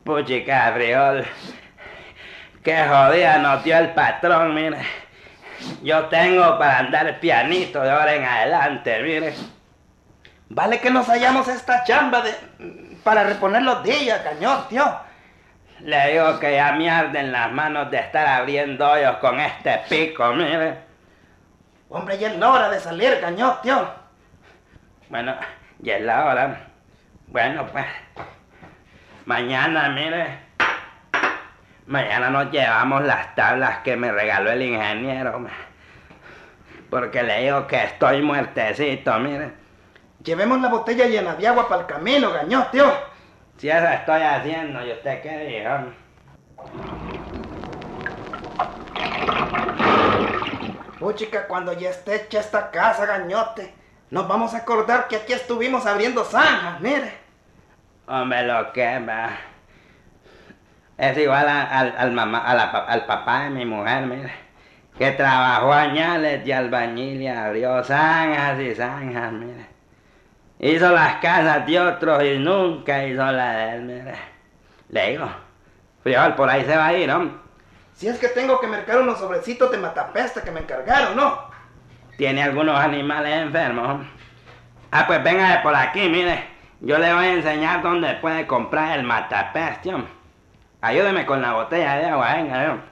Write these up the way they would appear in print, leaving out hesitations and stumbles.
Puchica, frijol. Qué jodida nos dio el patrón, mire. Yo tengo para andar pianito de ahora en adelante, mire. Vale que nos hallamos esta chamba para reponer los días, cañón, tío. Le digo que ya me arden las manos de estar abriendo hoyos con este pico, mire. Hombre, ya es la hora de salir, cañón, tío. Bueno, ya es la hora. Bueno, pues, mañana, mire, mañana nos llevamos las tablas que me regaló el ingeniero, porque le digo que estoy muertecito, mire. Llevemos la botella llena de agua para el camino, cañón, tío. Si eso estoy haciendo, ¿y usted qué dijo? Puchica, cuando ya esté hecha esta casa, gañote, nos vamos a acordar que aquí estuvimos abriendo zanjas, mire. Hombre, lo que va. Es igual al papá de mi mujer, mire, que trabajó añales de albañil y abrió zanjas y zanjas, mire. Hizo las casas de otros y nunca hizo la de él, mire. Le digo, frijol, por ahí se va a ir, ¿no? Si es que tengo que mercar unos sobrecitos de matapeste que me encargaron, ¿no? ¿Tiene algunos animales enfermos? Ah, pues venga de por aquí, mire. Yo le voy a enseñar dónde puede comprar el matapeste, hombre. Ayúdeme con la botella de agua, venga, ¿no?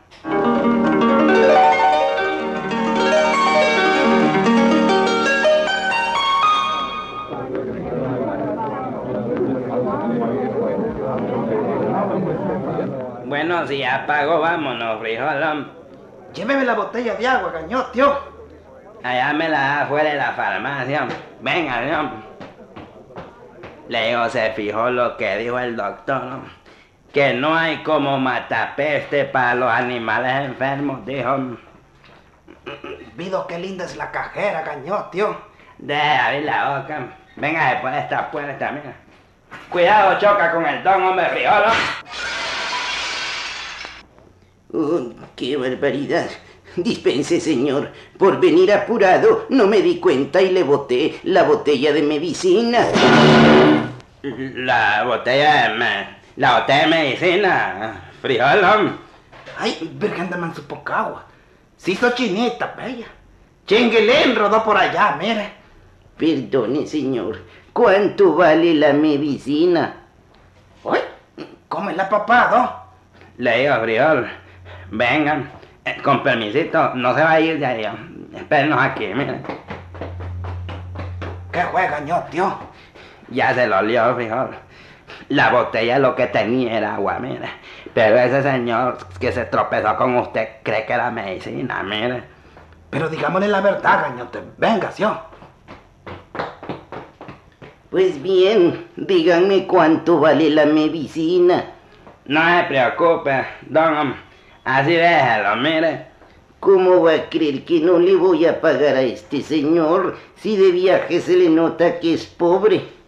Bueno, si ya pagó, vámonos, frijol. Lléveme la botella de agua, cañón, tío. Allá me la da afuera de la farmacia. Venga, ¿no? Le digo, se fijó lo que dijo el doctor, ¿no? Que no hay como matapeste para los animales enfermos, dijo. Vido, qué linda es la cajera, cañón, tío. Deja abrir la boca. Venga después de esta puerta, mira. Cuidado, choca con el don, hombre, frijol. Oh, qué barbaridad. Dispense, señor. Por venir apurado, no me di cuenta y le boté la botella de medicina. La botella de medicina, frijol. Ay, verganda man su poca agua. Se hizo chinita, bella. Chinguilín rodó por allá, mire. Perdone, señor. ¿Cuánto vale la medicina? Uy, cómela, papá, ¿no? Le digo, frijol, vengan, con permisito, no se va a ir de ahí. Espérenos aquí, mire. ¿Qué juega, ño, tío? Ya se lo olió, frijol. La botella lo que tenía era agua, mire. Pero ese señor que se tropezó con usted cree que era medicina, mire. Pero digámosle la verdad, gañote. Venga, yo. Pues bien, díganme cuánto vale la medicina. No se preocupe, don. Así déjelo, mire. ¿Cómo va a creer que no le voy a pagar a este señor si de viaje se le nota que es pobre?